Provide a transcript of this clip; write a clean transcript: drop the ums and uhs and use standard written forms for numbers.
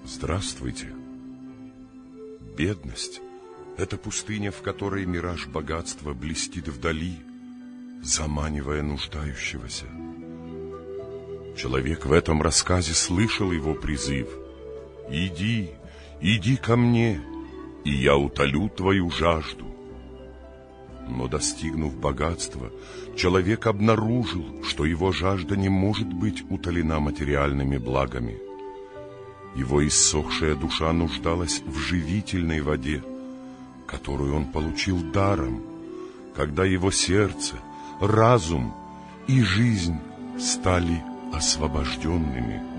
Здравствуйте. Бедность — это пустыня, в которой мираж богатства блестит вдали, заманивая нуждающегося. Человек в этом рассказе слышал его призыв: «Иди, иди ко мне, и я утолю твою жажду». Но, достигнув богатства, человек обнаружил, что его жажда не может быть утолена материальными благами. Его иссохшая душа нуждалась в живительной воде, которую он получил даром, когда его сердце, разум и жизнь стали освобожденными.